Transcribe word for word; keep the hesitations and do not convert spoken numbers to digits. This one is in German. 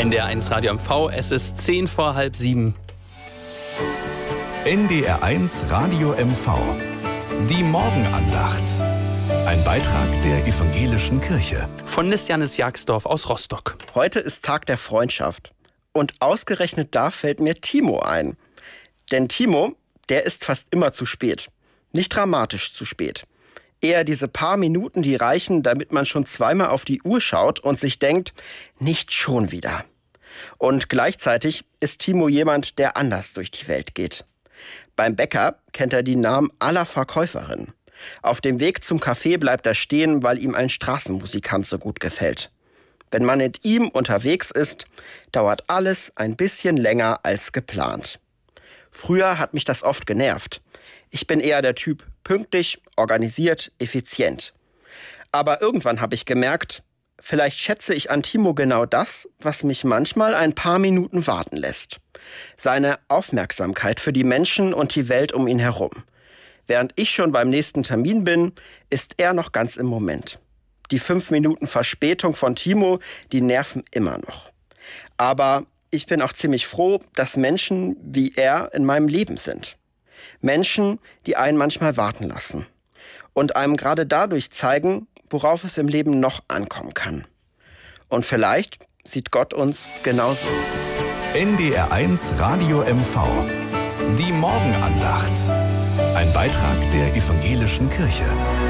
N D R eins Radio M V, es ist zehn vor halb sieben. N D R eins Radio M V. Die Morgenandacht. Ein Beitrag der Evangelischen Kirche. Von Nisjanis Jagsdorf aus Rostock. Heute ist Tag der Freundschaft. Und ausgerechnet da fällt mir Timo ein. Denn Timo, der ist fast immer zu spät. Nicht dramatisch zu spät. Eher diese paar Minuten, die reichen, damit man schon zweimal auf die Uhr schaut und sich denkt, nicht schon wieder. Und gleichzeitig ist Timo jemand, der anders durch die Welt geht. Beim Bäcker kennt er die Namen aller Verkäuferinnen. Auf dem Weg zum Café bleibt er stehen, weil ihm ein Straßenmusikant so gut gefällt. Wenn man mit ihm unterwegs ist, dauert alles ein bisschen länger als geplant. Früher hat mich das oft genervt. Ich bin eher der Typ pünktlich, organisiert, effizient. Aber irgendwann habe ich gemerkt, vielleicht schätze ich an Timo genau das, was mich manchmal ein paar Minuten warten lässt. Seine Aufmerksamkeit für die Menschen und die Welt um ihn herum. Während ich schon beim nächsten Termin bin, ist er noch ganz im Moment. Die fünf Minuten Verspätung von Timo, die nerven immer noch. Aber ich bin auch ziemlich froh, dass Menschen wie er in meinem Leben sind. Menschen, die einen manchmal warten lassen. Und einem gerade dadurch zeigen, worauf es im Leben noch ankommen kann. Und vielleicht sieht Gott uns genauso. N D R eins Radio M V. Die Morgenandacht. Ein Beitrag der Evangelischen Kirche.